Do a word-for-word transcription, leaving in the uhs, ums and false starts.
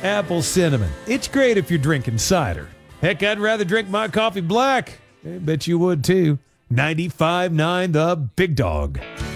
apple cinnamon. It's great if you're drinking cider. Heck, I'd rather drink my coffee black. I bet you would too. ninety-five point nine The Big Dog.